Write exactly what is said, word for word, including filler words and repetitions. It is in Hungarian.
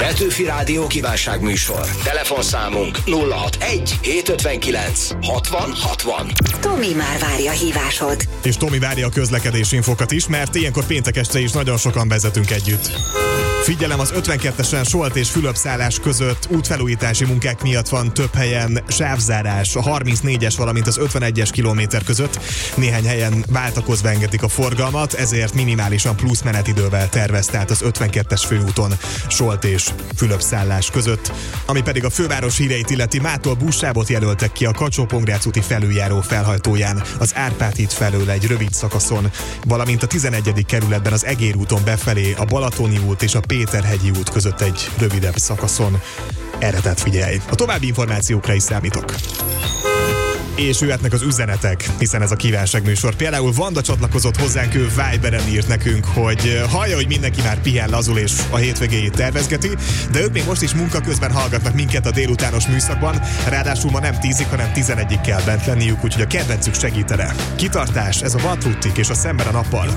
Petőfi Rádió kívánságműsor. Telefonszámunk nulla hatvanegy hétszázötvenkilenc hatvan hatvan. Tomi már várja a hívásod. És Tomi várja a közlekedési infokat is, mert ilyenkor péntek este is nagyon sokan vezetünk együtt. Figyelem, az ötvenkettesen Solt és Fülöp-szállás között útfelújítási munkák miatt van több helyen sávzárás. A harmincnégyes, valamint az ötvenegyes kilométer között néhány helyen váltakozva engedik a forgalmat, ezért minimálisan plusz menetidővel tervez, tehát az ötvenkettes főúton Solt és Fülöp-szállás között. Ami pedig a főváros híreit illeti, mától buszsávot jelöltek ki a Kacsó-Pongrácz úti felüljáró felhajtóján, az Árpád híd felől egy rövid szakaszon, valamint a tizenegyedik kerületben az Egér úton befelé a Balatoni út és a Péterhegyi út között egy rövidebb szakaszon. Erre tehát figyelj! A további információkra is számítok. És jöhetnek az üzenetek, hiszen ez a kívánságműsor. Például Vanda csatlakozott hozzánk, ő Viberen írt nekünk, hogy hallja, hogy mindenki már pihen, lazul és a hétvégéjét tervezgeti, de ők még most is munka közben hallgatnak minket a délutános műszakban, ráadásul ma nem tízig, hanem tizenegyig kell bent lenniük, úgyhogy a kedvencük segítene. Kitartás, ez a Van Truttik és a Szemben a nappal.